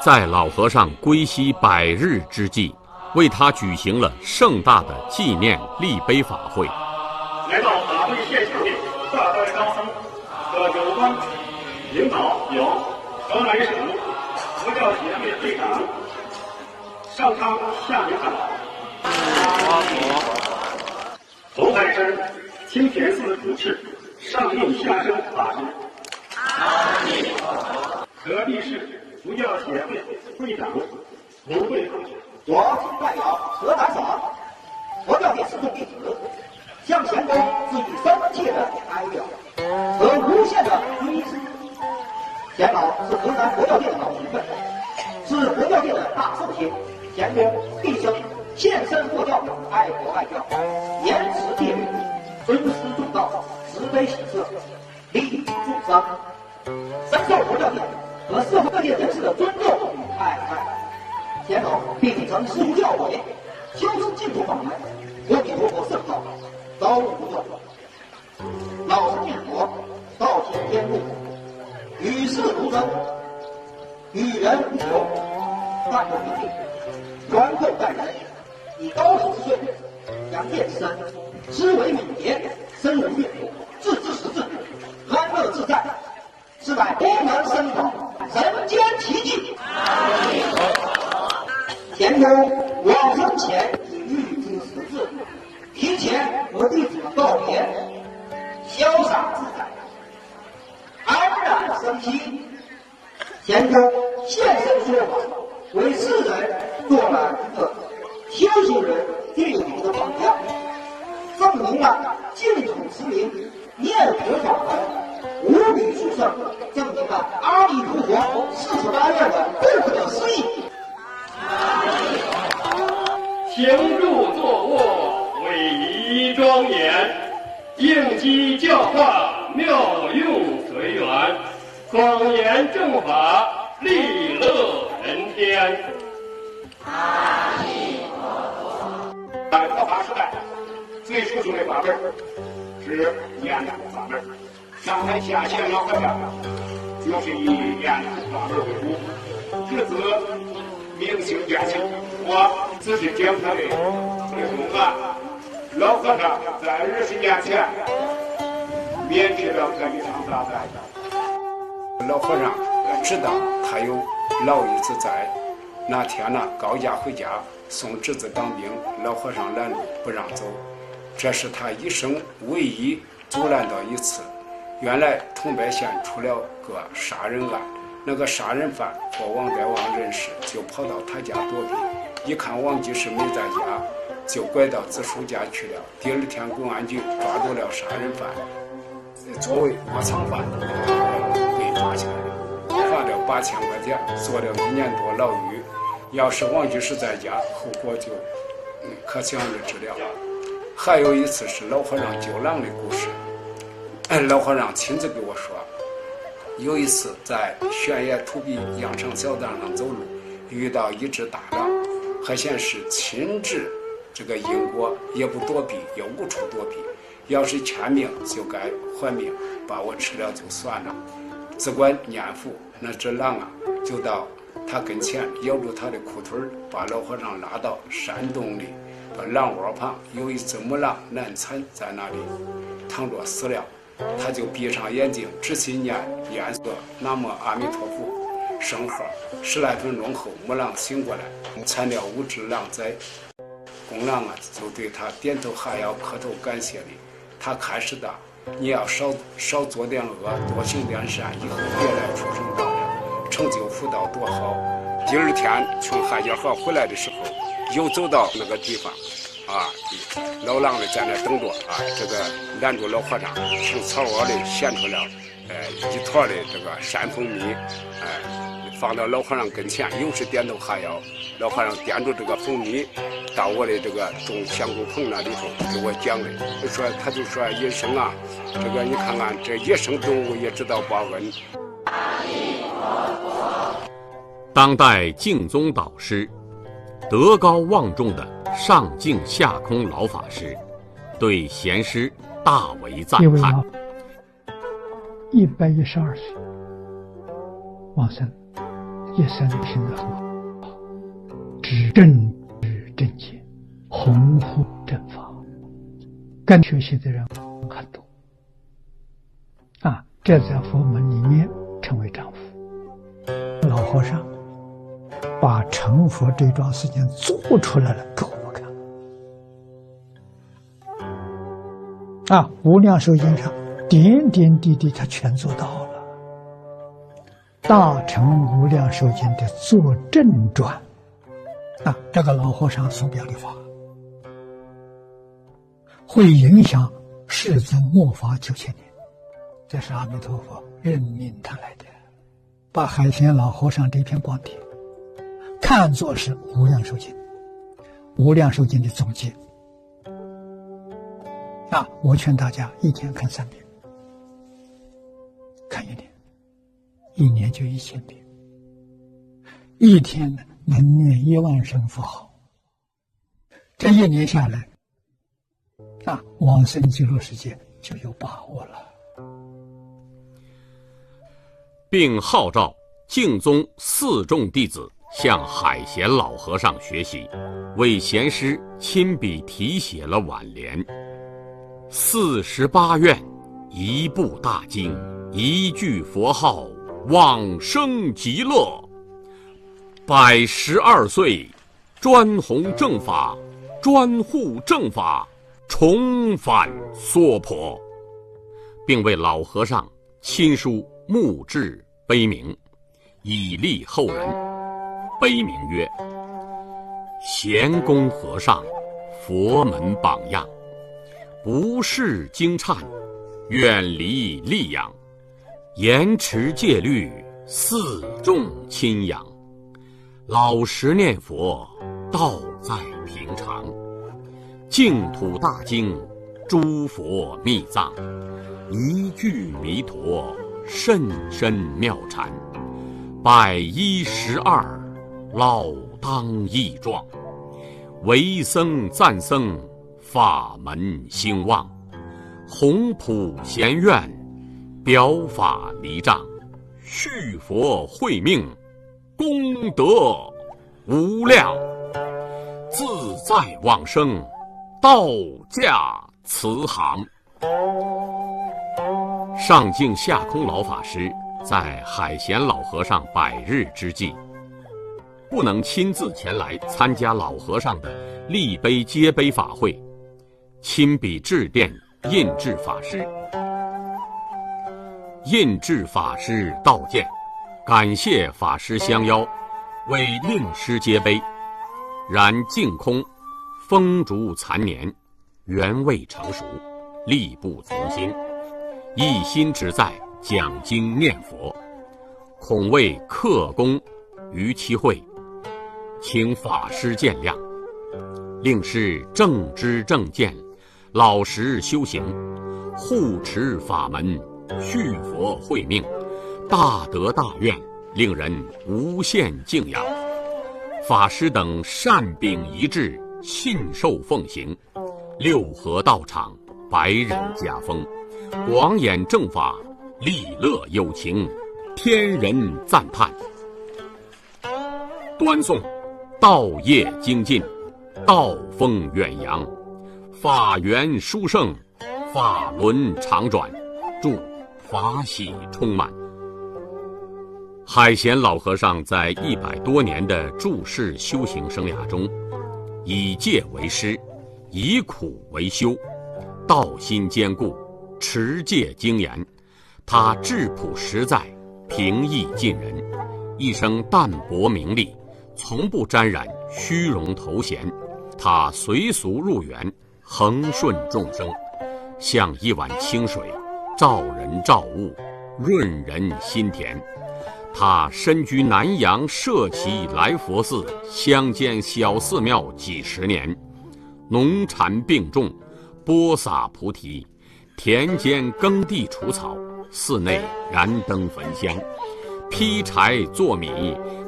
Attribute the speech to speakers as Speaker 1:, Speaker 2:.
Speaker 1: 在老和尚归西100日之际，为他举行了盛大的纪念立碑法会。
Speaker 2: 来到法会现场的大会高僧和有关领导有河南省佛教协会会长上苍下明海红海山清田寺主持上应下生法师，河北市佛教协会会长刘慧
Speaker 3: 我代表河南省佛教界四众弟子，向前公致以深切的哀悼和无限的追思。钱老是河南佛教界的老前辈，是佛教界的大寿星。钱公毕生献身佛教，爱国爱教，严持戒律，尊师重道，慈悲喜舍，利益众生，深受佛教界和社会各界人士的尊重与爱戴。钱老并曾师出教诲，修持净土法门，阿弥陀佛圣道，遭无断。老实念佛，道行天路，与世无争，与人无求，淡泊名利，宽厚待人，以高手之岁，扬剑之身，思维敏捷，深入阅读，置之识字，安乐自在，是乃功能深广，人间奇迹。前公往生前已预知时至，提前和弟子们告别，潇洒自在，安然生息。前公现身说法，为世人做了一个修行人具有的榜样，证明了净土持名念佛法门无比殊胜，证明了阿弥陀佛48愿的不可思议。
Speaker 2: 行住坐卧，威仪庄严，应机教化，妙用随缘，广言正法，利乐人天。阿弥陀佛。在佛法时代，最殊胜的法门是念佛法门。上台下线老和尚就是以念佛法门为主，至此明星见性。我只是讲他的内容啊。老和尚在20年前免去了这一场大灾。
Speaker 4: 老和尚知道他有老一子在，那天呢，高家回家送侄子当兵，老和尚拦路不让走，这是他一生唯一阻拦到一次。原来桐柏县出了个杀人案，那个杀人犯和王代王认识，就跑到他家躲避，一看王居士没在家，就拐到子叔家去了。第二天公安局抓住了杀人犯，作为窝藏犯被抓起来了，罚了8000块钱，坐了1年多牢狱。要是王居士在家，后果就可想而知了。还有一次是老和尚救狼的故事，老和尚亲自给我说，有一次在悬崖土壁羊肠小道上走路，遇到一只大狼，还显是亲至这个因果，也不躲避，也无处躲避，要是欠命就该还命，把我吃了就算了。只管念佛，那只狼啊就到他跟前咬住他的裤腿，把老和尚拉到山洞里，把狼窝旁有一只母狼难产在那里躺着死了，他就闭上眼睛仔细念个南无阿弥陀佛圣号，10来分钟后母狼醒过来，产了5只狼崽。公狼啊就对他点头哈腰磕头感谢礼。他开始的，你要少做点恶，多行点善，以后别来出生道人，成就福道多好。第二天从汉家河回来的时候，又走到那个地方啊，老狼呢在那等着啊，这个拦住老和尚，从草窝里衔出了一坨的这个山蜂蜜，放到老和尚跟前，又是点头哈腰。老和尚掂住这个蜂蜜到我的这个种香菇棚那里头给我讲的，他就说野生啊，这个你看看这野生动物也知道报恩。
Speaker 1: 当代净宗导师，德高望重的上净下空老法师，对贤师大为赞叹。
Speaker 5: 112岁往生， 一生听得很好，知正知正见，弘护正法，跟学习的人很多啊，这在佛门里面称为丈夫。老和尚把成佛这桩事情做出来了给我们看啊，无量寿经上点点滴滴他全做到了。大乘无量寿经的作证传啊，这个老和尚所表的法会影响世尊末法9000年，这是阿弥陀佛任命他来的，把海贤老和尚这篇光碟看作是无量寿经，无量寿经的总结啊！我劝大家一天看3遍，看1年，1年就1000遍，一天能念1万声佛号，这1年下来啊，往生极乐世界就有把握了。
Speaker 1: 并号召净宗4众弟子向海贤老和尚学习，为贤师亲笔题写了挽联：48愿，一部大经，一句佛号，往生极乐。112岁，专弘正法，专护正法，重返娑婆，并为老和尚亲书墓志碑铭，以励后人。碑铭曰：贤公和尚，佛门榜样，不世经忏，远离戾养，严持戒律，4众亲养，老实念佛，道在平常，净土大经，诸佛密藏，一句弥陀，甚深妙禅，112老当益壮，为僧赞僧，法门兴旺，弘普贤愿，表法离障，续佛慧命，功德无量，自在往生，道驾慈航。上净下空老法师在海贤老和尚100日之际，不能亲自前来参加老和尚的立碑接碑法会，亲笔致电印制法师。印制法师道见，感谢法师相邀，为令师接碑，然净空风烛残年，缘未成熟，力不从心，一心只在讲经念佛，恐为克功于其会，请法师见谅。令师正知正见，老实修行，护持法门，续佛慧命，大德大愿，令人无限敬仰。法师等善秉一致，信受奉行，6合道场100人家风，广演正法，利乐有情，天人赞叹。端诵道业精进，道风远扬，法缘殊胜，法轮常转，祝法喜充满。海贤老和尚在100多年的住世修行生涯中，以戒为师，以苦为修，道心坚固，持戒精严。他质朴实在，平易近人，一生淡泊名利，从不沾染虚荣头衔。他随俗入园，恒顺众生，像一碗清水，照人照物，润人心田。他身居南阳舍旗来佛寺乡间小寺庙几十年，农禅并种，播撒菩提，田间耕地除草，寺内燃灯焚香，劈柴做米，